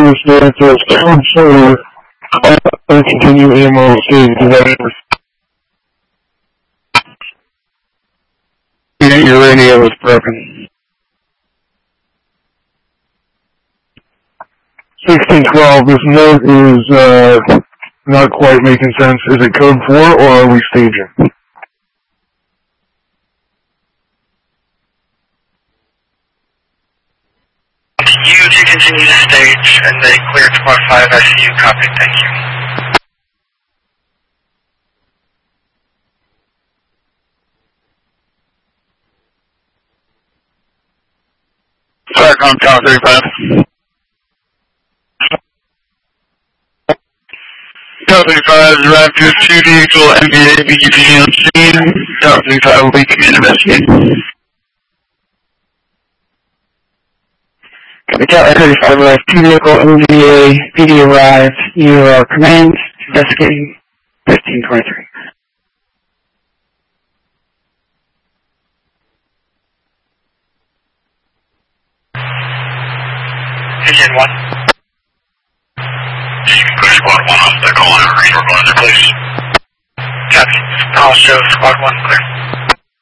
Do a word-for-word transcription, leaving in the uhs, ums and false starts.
was that there's code four, and continue ammo stage developers. Your radio was broken. sixteen twelve, this note is uh, not quite making sense. Is it code four or are we staging? You to continue to stage and they clear squad five I C U, copy, thank you. Starcom Tower thirty-five. Tower thirty-five is arrived to two diesel M B A B G P on scene. Tower thirty-five will be command investigating. Tower thirty-five arrived, two vehicle M B A B D arrived, you are command investigating fifteen twenty-three. Engine one. Clear squad one off, they're calling over, we're going to their place. Copy. I'll show squad one clear.